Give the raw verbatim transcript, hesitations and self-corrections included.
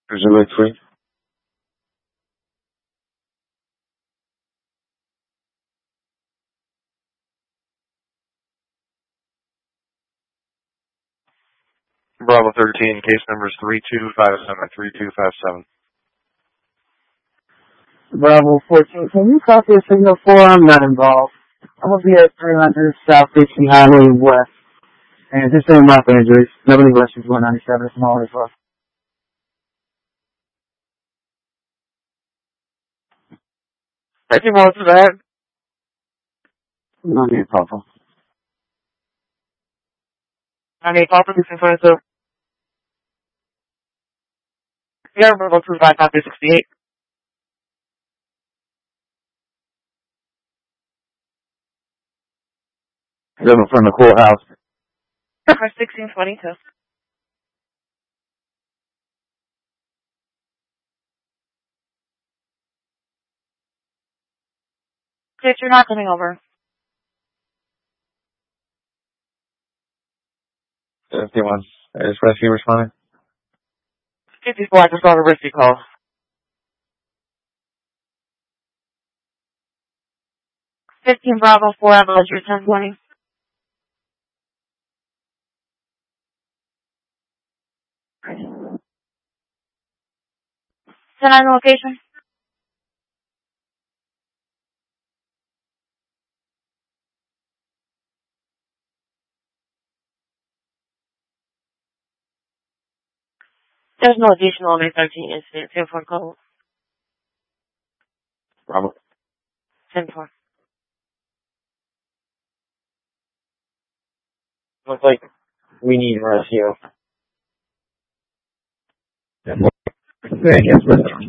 Presumably. Bravo thirteen, case numbers three two five seven, three two five seven. Bravo fourteen, can you copy a signal four? I'm not involved. I'm going to be at three hundred South Dixie Highway West. And just saying my injuries. Nobody questions one ninety-seven. It's small as well. Thank you more for that. No need, Papa. I need Papa six twenty-two. Yeah, Bravo two five five sixty-eight. Living from the courthouse. For sixteen twenty-two. Bitch, you're not coming over. fifty-one. Is rescue responding? fifty-four, I just got a rescue call. fifteen Bravo four, I believe you're ten twenty. ten nine location. There's no additional May thirteen incident. ten four code. Bravo. ten four. Looks like we need rescue. Yes,